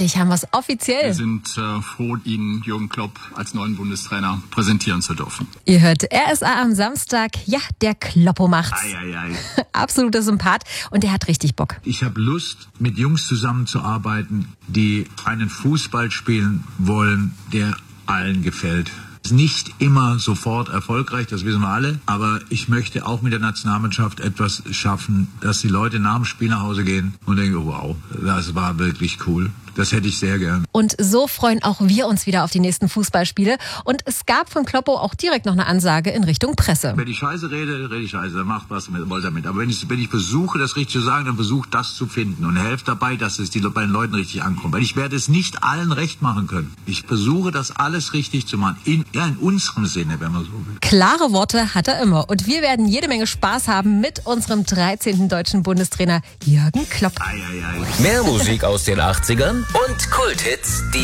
Endlich haben wir es offiziell. Wir sind froh, Ihnen Jürgen Klopp als neuen Bundestrainer präsentieren zu dürfen. Ihr hört RSA am Samstag. Ja, der Kloppo macht's. Ei. Absoluter Sympath und der hat richtig Bock. Ich habe Lust, mit Jungs zusammenzuarbeiten, die einen Fußball spielen wollen, der allen gefällt. Ist nicht immer sofort erfolgreich, das wissen wir alle, aber ich möchte auch mit der Nationalmannschaft etwas schaffen, dass die Leute nach dem Spiel nach Hause gehen und denken, wow, das war wirklich cool. Das hätte ich sehr gern. Und so freuen auch wir uns wieder auf die nächsten Fußballspiele. Und es gab von Kloppo auch direkt noch eine Ansage in Richtung Presse. Wenn ich Scheiße rede ich Scheiße, dann macht was damit. Aber wenn ich versuche, das richtig zu sagen, dann versucht das zu finden und helft dabei, dass es bei den Leuten richtig ankommt. Weil ich werde es nicht allen recht machen können. Ich versuche, das alles richtig zu machen. In unserem Sinne, wenn man so will. Klare Worte hat er immer. Und wir werden jede Menge Spaß haben mit unserem 13. deutschen Bundestrainer Jürgen Klopp. Ei. Mehr Musik aus den 80ern und Kulthits, die